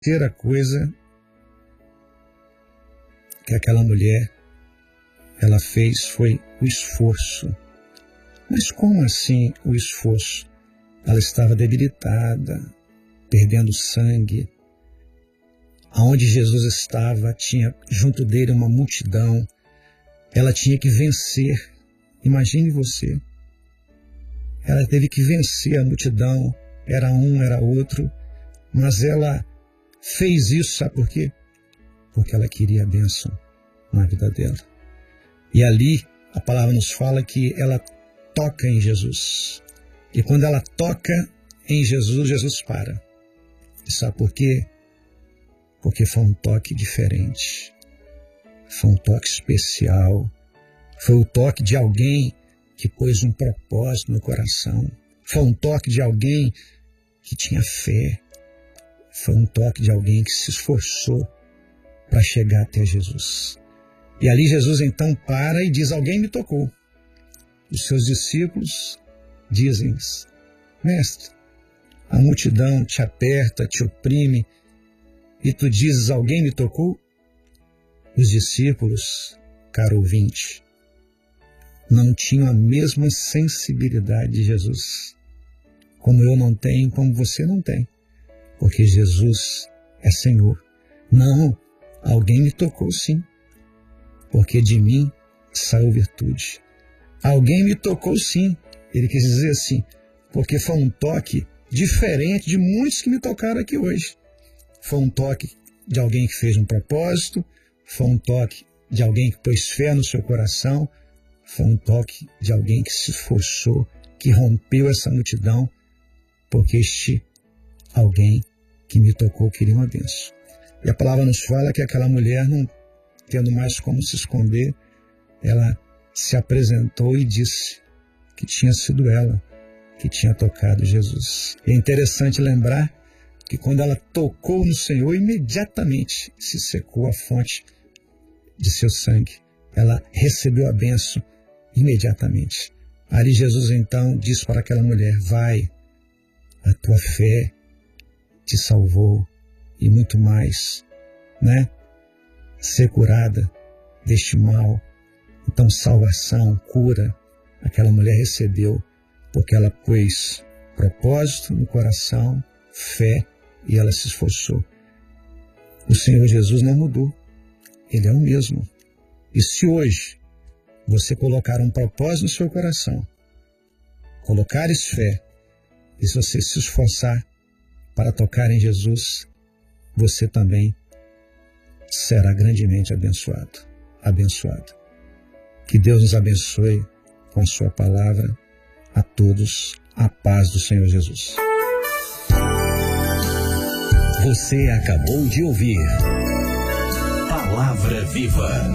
terceira coisa que aquela mulher ela fez foi o esforço. Mas como assim o esforço? Ela estava debilitada, perdendo sangue. Aonde Jesus estava, tinha junto dele uma multidão. Ela tinha que vencer. Imagine você. Ela teve que vencer a multidão. Era um, era outro. Mas ela fez isso, sabe por quê? Porque ela queria a bênção na vida dela. E ali, a palavra nos fala que ela toca em Jesus. E quando ela toca em Jesus, Jesus para. E sabe por quê? Porque foi um toque diferente. Foi um toque especial. Foi o toque de alguém que pôs um propósito no coração. Foi um toque de alguém que tinha fé. Foi um toque de alguém que se esforçou para chegar até Jesus. E ali Jesus então para e diz, alguém me tocou. Os seus discípulos dizem, mestre, a multidão te aperta, te oprime, e tu dizes, alguém me tocou? Os discípulos, caro ouvinte, não tinham a mesma sensibilidade de Jesus. Como eu não tenho, como você não tem. Porque Jesus é Senhor. Não, alguém me tocou sim. Porque de mim saiu virtude. Alguém me tocou sim. Ele quis dizer assim, porque foi um toque diferente de muitos que me tocaram aqui hoje. Foi um toque de alguém que fez um propósito, foi um toque de alguém que pôs fé no seu coração, foi um toque de alguém que se esforçou, que rompeu essa multidão, porque este alguém que me tocou queria uma bênção. E a palavra nos fala que aquela mulher, não tendo mais como se esconder, ela se apresentou e disse que tinha sido ela que tinha tocado Jesus. É interessante lembrar que quando ela tocou no Senhor, imediatamente se secou a fonte de seu sangue. Ela recebeu a bênção imediatamente. Ali Jesus então disse para aquela mulher, vai, a tua fé te salvou e muito mais, né? Ser curada deste mal. Então salvação, cura, aquela mulher recebeu porque ela pôs propósito no coração, fé, e ela se esforçou. O Senhor Jesus não mudou. Ele é o mesmo. E se hoje você colocar um propósito no seu coração, colocares fé, e se você se esforçar para tocar em Jesus, você também será grandemente abençoado. Abençoado. Que Deus nos abençoe com a sua palavra. A todos, a paz do Senhor Jesus. Você acabou de ouvir Palavra Viva.